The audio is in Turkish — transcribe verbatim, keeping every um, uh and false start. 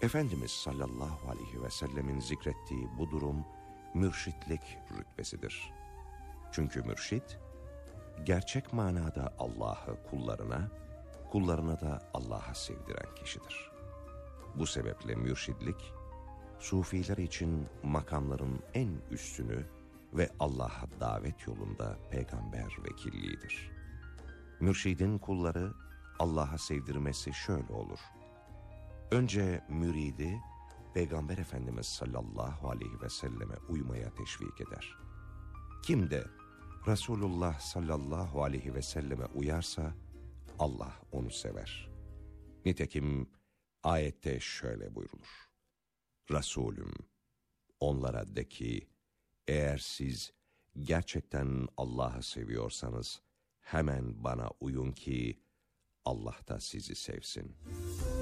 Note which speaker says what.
Speaker 1: Efendimiz sallallahu aleyhi ve sellemin zikrettiği bu durum mürşitlik rütbesidir. Çünkü mürşit, gerçek manada Allah'ı kullarına, kullarına da Allah'a sevdiren kişidir. Bu sebeple mürşidlik, sufiler için makamların en üstünü ve Allah'a davet yolunda peygamber vekilliğidir. Mürşidin kulları Allah'a sevdirmesi şöyle olur. Önce müridi, Peygamber Efendimiz sallallahu aleyhi ve selleme uymaya teşvik eder. Kim de Resulullah sallallahu aleyhi ve selleme uyarsa, Allah onu sever. Nitekim ayette şöyle buyrulur. Resulüm, onlara de ki, eğer siz gerçekten Allah'ı seviyorsanız, hemen bana uyun ki Allah da sizi sevsin.